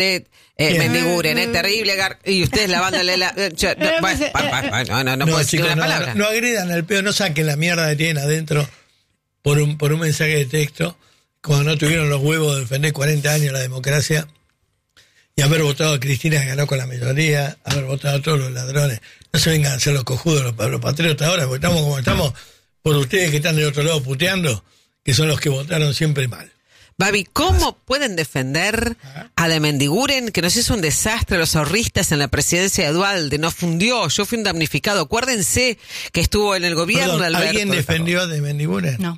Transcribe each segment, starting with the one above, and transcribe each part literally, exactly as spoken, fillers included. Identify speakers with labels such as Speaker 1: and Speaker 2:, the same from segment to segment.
Speaker 1: Eh, eh, Mendiguren, eh, terrible, gar- y ustedes lavándole la... Eh, yo, no, bueno, no, no, no, no puedo decir una
Speaker 2: no,
Speaker 1: palabra.
Speaker 2: No, no agredan al pedo, no saquen la mierda que tienen adentro por un, por un mensaje de texto, cuando no tuvieron los huevos de defender cuarenta años la democracia y haber votado a Cristina, que ganó con la mayoría, haber votado a todos los ladrones. No se vengan a hacer los cojudos, los, los patriotas ahora, porque estamos como estamos por ustedes que están del otro lado puteando, que son los que votaron siempre mal.
Speaker 1: Babi, ¿cómo pueden defender a de Mendiguren, que nos hizo un desastre los ahorristas en la presidencia de Duhalde? Nos fundió, yo fui un damnificado. Acuérdense que estuvo en el gobierno
Speaker 2: Perdón,
Speaker 1: de Alberto.
Speaker 2: ¿alguien defendió a de Mendiguren?
Speaker 3: No.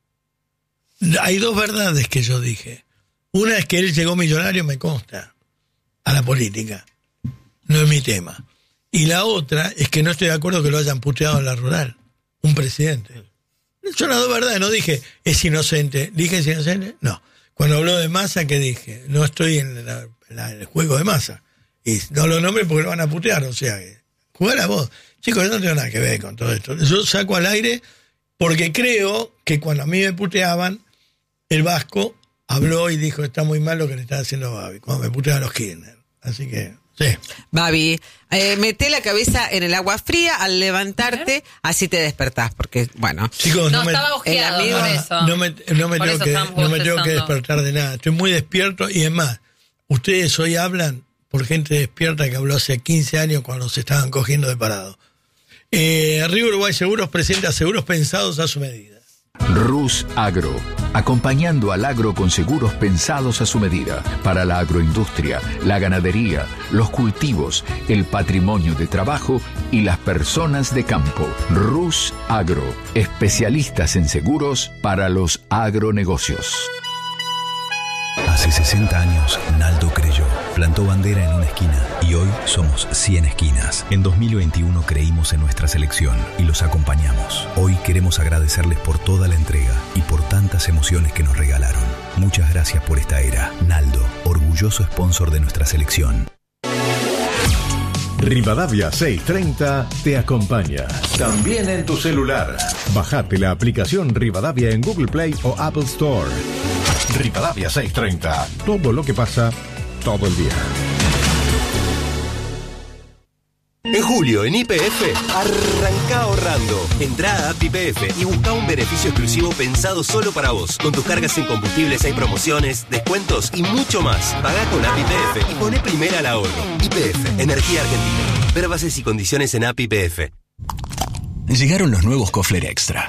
Speaker 2: Hay dos verdades que yo dije. Una es que él llegó millonario, me consta, a la política. No es mi tema. Y la otra es que no estoy de acuerdo que lo hayan puteado en la rural. Un presidente. Son las dos verdades. No dije, es inocente. ¿Dije es inocente? No. Cuando habló de Massa, ¿qué dije? No estoy en, la, en la, el juego de Massa. Y no lo nombré porque lo van a putear. O sea, que jugar a vos. Chicos, yo no tengo nada que ver con todo esto. Yo saco al aire porque creo que cuando a mí me puteaban, el Vasco habló y dijo, está muy mal lo que le está haciendo Babi, cuando me puteaban los Kirchner. Así que, sí.
Speaker 1: Babi, eh, mete la cabeza en el agua fría al levantarte, así te despertás, porque, bueno.
Speaker 2: Chicos,
Speaker 3: no,
Speaker 2: no, me,
Speaker 3: estaba ojeado,
Speaker 1: amigo,
Speaker 3: por eso.
Speaker 2: no me, no me,
Speaker 3: Por
Speaker 2: tengo,
Speaker 3: eso
Speaker 2: que,
Speaker 3: estamos
Speaker 2: no me tengo que
Speaker 3: bostezando.
Speaker 2: despertar de nada. Estoy muy despierto y es más, ustedes hoy hablan por gente despierta que habló hace quince años cuando se estaban cogiendo de parado. Eh, Río Uruguay Seguros presenta seguros pensados a su medida.
Speaker 4: Rus Agro, acompañando al agro con seguros pensados a su medida, para la agroindustria, la ganadería, los cultivos, el patrimonio de trabajo y las personas de campo. Rus Agro, especialistas en seguros para los agronegocios.
Speaker 5: Hace sesenta años, Naldo creyó, plantó bandera en una esquina y hoy somos cien esquinas. En dos mil veintiuno creímos en nuestra selección y los acompañamos. Hoy queremos agradecerles por toda la entrega y por tantas emociones que nos regalaron. Muchas gracias por esta era. Naldo, orgulloso sponsor de nuestra selección.
Speaker 6: Rivadavia seiscientos treinta te acompaña. También en tu celular. Bajate la aplicación Rivadavia en Google Play o Apple Store. Rivadavia seiscientos treinta. Todo lo que pasa, todo el día.
Speaker 7: En julio, en Y P F, arranca ahorrando. Entrá a App Y P F y busca un beneficio exclusivo pensado solo para vos. Con tus cargas en combustibles hay promociones, descuentos y mucho más. Pagá con App Y P F y poné primera al ahorro. Y P F, Energía Argentina. Ver bases y condiciones en App Y P F.
Speaker 5: Llegaron los nuevos Kofler Extra.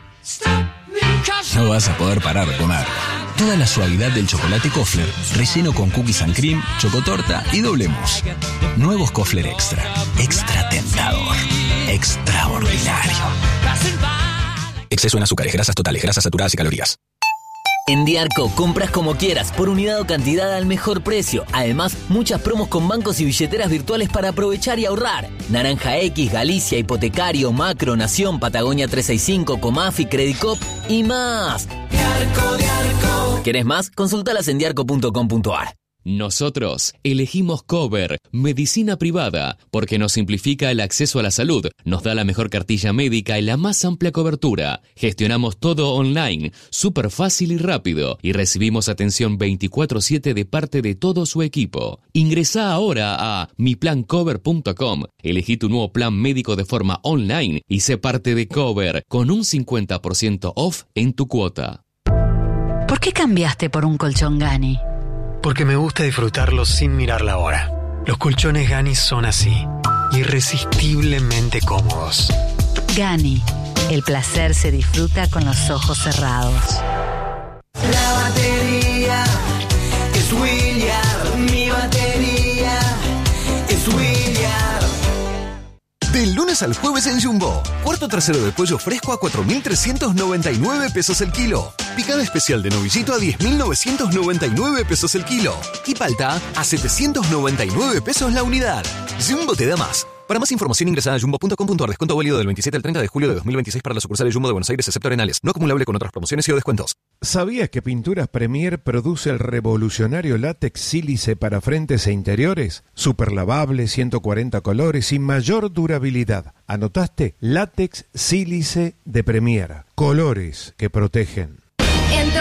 Speaker 5: No vas a poder parar de comer. Toda la suavidad del chocolate Kofler, relleno con cookies and cream, chocotorta y doble mousse. Nuevos Kofler Extra. Extra tentador. Extraordinario. Exceso en azúcares, grasas totales, grasas saturadas y calorías.
Speaker 8: En Diarco, compras como quieras, por unidad o cantidad al mejor precio. Además, muchas promos con bancos y billeteras virtuales para aprovechar y ahorrar. Naranja X, Galicia, Hipotecario, Macro, Nación, Patagonia trescientos sesenta y cinco, Comafi, Credicop y más. Diarco, Diarco. ¿Querés más? Consultalas en diarco punto com punto ar.
Speaker 9: Nosotros elegimos Cover, medicina privada, porque nos simplifica el acceso a la salud, nos da la mejor cartilla médica y la más amplia cobertura. Gestionamos todo online, súper fácil y rápido, y recibimos atención veinticuatro siete de parte de todo su equipo. Ingresá ahora a mi plan cover punto com, elegí tu nuevo plan médico de forma online y sé parte de Cover, con un cincuenta por ciento off en tu cuota.
Speaker 3: ¿Por qué cambiaste por un colchón Gani?
Speaker 10: Porque me gusta disfrutarlo sin mirar la hora. Los colchones Gani son así, irresistiblemente cómodos.
Speaker 3: Gani, el placer se disfruta con los ojos cerrados.
Speaker 11: La batería es William, mi batería es William.
Speaker 12: Del lunes al jueves en Jumbo. Cuarto trasero de pollo fresco a cuatro mil trescientos noventa y nueve pesos el kilo. Picada especial de novillito a diez mil novecientos noventa y nueve pesos el kilo. Y palta a setecientos noventa y nueve pesos la unidad. Jumbo te da más. Para más información ingresa a jumbo punto com punto ar. Descuento válido del veintisiete al treinta de julio de dos mil veintiséis para la sucursal de Jumbo de Buenos Aires, excepto Arenales. No acumulable con otras promociones y o descuentos.
Speaker 6: ¿Sabías que Pinturas Premier produce el revolucionario látex sílice para frentes e interiores? Super lavable, ciento cuarenta colores y mayor durabilidad. ¿Anotaste? Látex sílice de Premier. Colores que protegen.